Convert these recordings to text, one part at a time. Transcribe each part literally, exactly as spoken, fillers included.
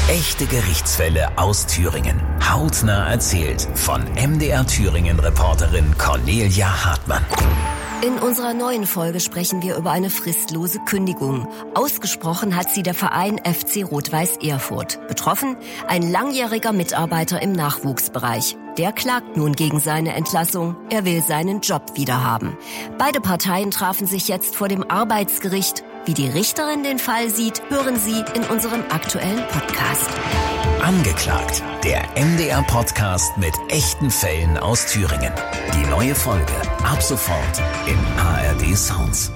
Echte Gerichtsfälle aus Thüringen. Hautnah erzählt von M D R Thüringen-Reporterin Cornelia Hartmann. In unserer neuen Folge sprechen wir über eine fristlose Kündigung. Ausgesprochen hat sie der Verein F C Rot-Weiß Erfurt. Betroffen ein langjähriger Mitarbeiter im Nachwuchsbereich. Der klagt nun gegen seine Entlassung. Er will seinen Job wiederhaben. Beide Parteien trafen sich jetzt vor dem Arbeitsgericht. Wie die Richterin den Fall sieht, hören Sie in unserem aktuellen Podcast. Angeklagt, der M D R-Podcast mit echten Fällen aus Thüringen. Die neue Folge ab sofort im A R D Sounds.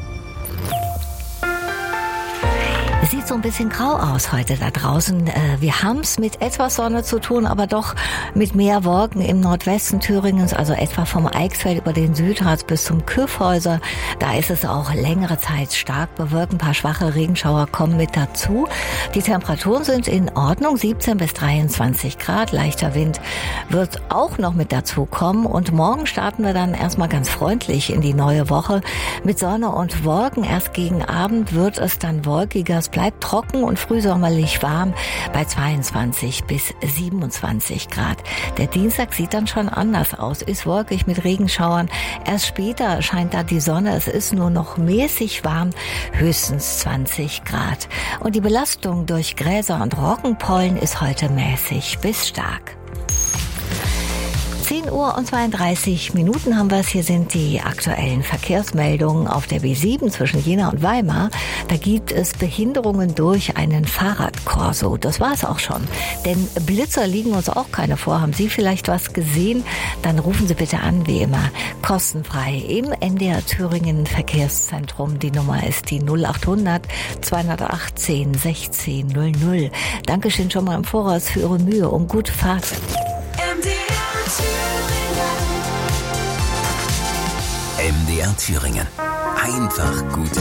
Es sieht so ein bisschen grau aus heute da draußen. Wir haben es mit etwas Sonne zu tun, aber doch mit mehr Wolken im Nordwesten Thüringens, also etwa vom Eichsfeld über den Südharz bis zum Kyffhäuser. Da ist es auch längere Zeit stark bewölkt. Ein paar schwache Regenschauer kommen mit dazu. Die Temperaturen sind in Ordnung, siebzehn bis dreiundzwanzig Grad. Leichter Wind wird auch noch mit dazu kommen. Und morgen starten wir dann erstmal ganz freundlich in die neue Woche mit Sonne und Wolken. Erst gegen Abend wird es dann wolkiger. Es bleibt trocken und frühsommerlich warm bei zweiundzwanzig bis siebenundzwanzig Grad. Der Dienstag sieht dann schon anders aus, ist wolkig mit Regenschauern. Erst später scheint da die Sonne, es ist nur noch mäßig warm, höchstens zwanzig Grad. Und die Belastung durch Gräser und Roggenpollen ist heute mäßig bis stark. zehn Uhr und zweiunddreißig Minuten haben wir es. Hier sind die aktuellen Verkehrsmeldungen auf der B sieben zwischen Jena und Weimar. Da gibt es Behinderungen durch einen Fahrradkorso. Das war es auch schon. Denn Blitzer liegen uns auch keine vor. Haben Sie vielleicht was gesehen? Dann rufen Sie bitte an, wie immer, kostenfrei im M D R Thüringen Verkehrszentrum. Die Nummer ist die null achthundert zweihundertachtzehn sechzehn null null. Dankeschön schon mal im Voraus für Ihre Mühe und gute Fahrt. M D R Thüringen. Einfach gute